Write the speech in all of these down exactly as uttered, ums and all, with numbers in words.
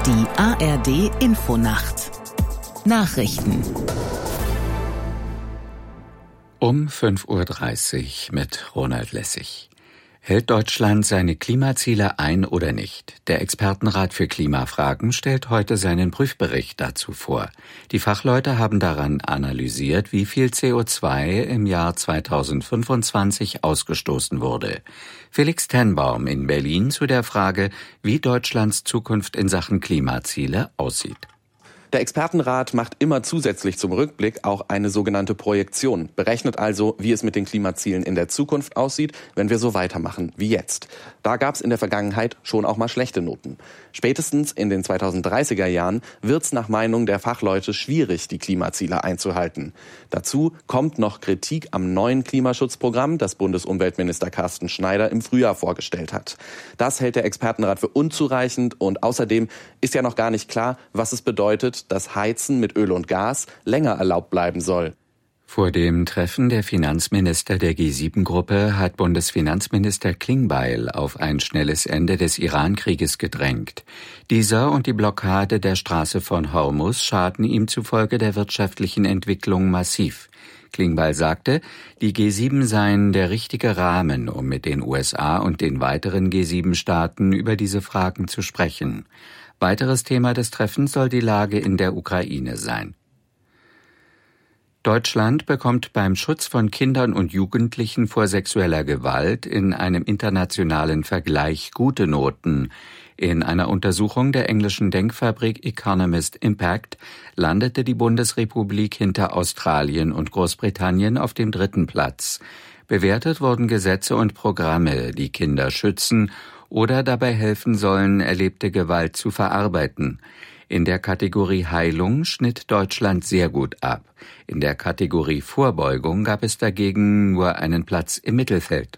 Die A R D-Infonacht. Nachrichten. Um fünf Uhr dreißig mit Ronald Lessig. Hält Deutschland seine Klimaziele ein oder nicht? Der Expertenrat für Klimafragen stellt heute seinen Prüfbericht dazu vor. Die Fachleute haben daran analysiert, wie viel C O zwei im Jahr zweitausendfünfundzwanzig ausgestoßen wurde. Felix Tenbaum in Berlin zu der Frage, wie Deutschlands Zukunft in Sachen Klimaziele aussieht. Der Expertenrat macht immer zusätzlich zum Rückblick auch eine sogenannte Projektion, berechnet also, wie es mit den Klimazielen in der Zukunft aussieht, wenn wir so weitermachen wie jetzt. Da gab es in der Vergangenheit schon auch mal schlechte Noten. Spätestens in den zweitausenddreißiger Jahren wird es nach Meinung der Fachleute schwierig, die Klimaziele einzuhalten. Dazu kommt noch Kritik am neuen Klimaschutzprogramm, das Bundesumweltminister Carsten Schneider im Frühjahr vorgestellt hat. Das hält der Expertenrat für unzureichend und außerdem ist ja noch gar nicht klar, was es bedeutet, dass Heizen mit Öl und Gas länger erlaubt bleiben soll. Vor dem Treffen der Finanzminister der G sieben Gruppe hat Bundesfinanzminister Klingbeil auf ein schnelles Ende des Iran-Krieges gedrängt. Dieser und die Blockade der Straße von Hormuz schaden ihm zufolge der wirtschaftlichen Entwicklung massiv. Klingbeil sagte, die G sieben seien der richtige Rahmen, um mit den U S A und den weiteren G sieben Staaten über diese Fragen zu sprechen. Weiteres Thema des Treffens soll die Lage in der Ukraine sein. Deutschland bekommt beim Schutz von Kindern und Jugendlichen vor sexueller Gewalt in einem internationalen Vergleich gute Noten. In einer Untersuchung der englischen Denkfabrik Economist Impact landete die Bundesrepublik hinter Australien und Großbritannien auf dem dritten Platz. Bewertet wurden Gesetze und Programme, die Kinder schützen oder dabei helfen sollen, erlebte Gewalt zu verarbeiten. In der Kategorie Heilung schnitt Deutschland sehr gut ab. In der Kategorie Vorbeugung gab es dagegen nur einen Platz im Mittelfeld.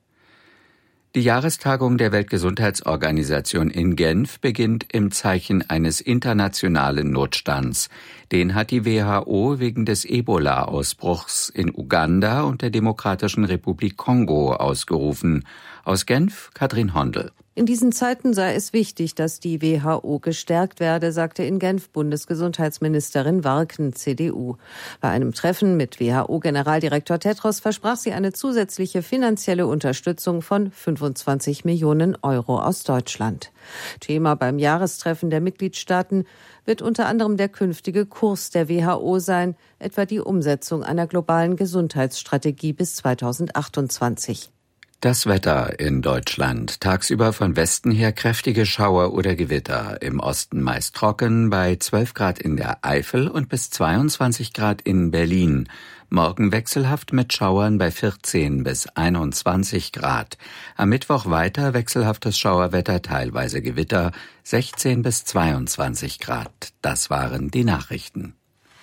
Die Jahrestagung der Weltgesundheitsorganisation in Genf beginnt im Zeichen eines internationalen Notstands. Den hat die W H O wegen des Ebola-Ausbruchs in Uganda und der Demokratischen Republik Kongo ausgerufen. Aus Genf, Katrin Hondel. In diesen Zeiten sei es wichtig, dass die W H O gestärkt werde, sagte in Genf Bundesgesundheitsministerin Warken, C D U. Bei einem Treffen mit W H O-Generaldirektor Tedros versprach sie eine zusätzliche finanzielle Unterstützung von fünfundzwanzig Millionen Euro aus Deutschland. Thema beim Jahrestreffen der Mitgliedstaaten wird unter anderem der künftige Kurs der W H O sein, etwa die Umsetzung einer globalen Gesundheitsstrategie bis zweitausendachtundzwanzig. Das Wetter in Deutschland. Tagsüber von Westen her kräftige Schauer oder Gewitter. Im Osten meist trocken bei zwölf Grad in der Eifel und bis zweiundzwanzig Grad in Berlin. Morgen wechselhaft mit Schauern bei vierzehn bis einundzwanzig Grad. Am Mittwoch weiter wechselhaftes Schauerwetter, teilweise Gewitter, sechzehn bis zweiundzwanzig Grad. Das waren die Nachrichten.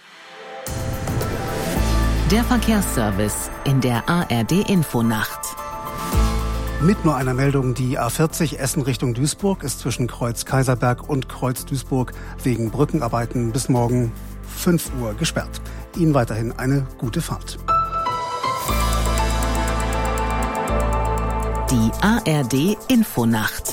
Der Verkehrsservice in der A R D-Infonacht. Mit nur einer Meldung, die A vierzig Essen Richtung Duisburg ist zwischen Kreuz Kaiserberg und Kreuz Duisburg wegen Brückenarbeiten bis morgen fünf Uhr gesperrt. Ihnen weiterhin eine gute Fahrt. Die A R D-Infonacht.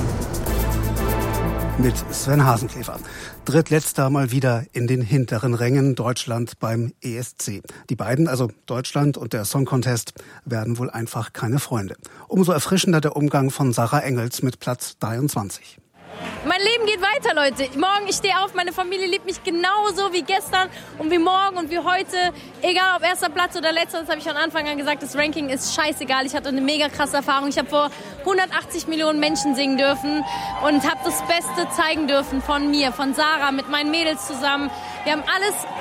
Mit Sven Hasenklever. Drittletzter mal wieder in den hinteren Rängen, Deutschland beim E S C. Die beiden, also Deutschland und der Song Contest, werden wohl einfach keine Freunde. Umso erfrischender der Umgang von Sarah Engels mit Platz dreiundzwanzig. Mein Leben geht weiter, Leute. Morgen, ich stehe auf, meine Familie liebt mich genauso wie gestern und wie morgen und wie heute. Egal ob erster Platz oder letzter, das habe ich von Anfang an gesagt, das Ranking ist scheißegal. Ich hatte eine mega krasse Erfahrung. Ich habe vor hundertachtzig Millionen Menschen singen dürfen und habe das Beste zeigen dürfen von mir, von Sarah, mit meinen Mädels zusammen. Wir haben alles